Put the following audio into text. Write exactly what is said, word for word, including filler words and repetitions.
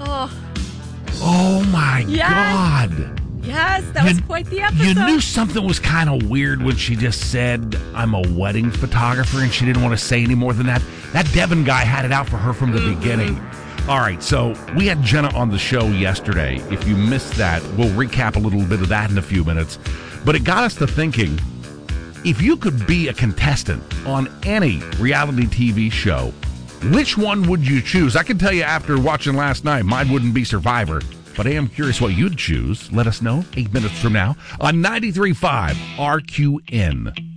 Oh, Oh, my Yes. God. yes, that was quite the episode. You knew something was kind of weird when she just said, I'm a wedding photographer, and she didn't want to say any more than that. That Devin guy had it out for her from the Mm-hmm. beginning. All right, so we had Jenna on the show yesterday. If you missed that, we'll recap a little bit of that in a few minutes. But it got us to thinking, if you could be a contestant on any reality T V show, which one would you choose? I can tell you after watching last night, mine wouldn't be Survivor. But I am curious what you'd choose. Let us know eight minutes from now on ninety-three point five R Q N.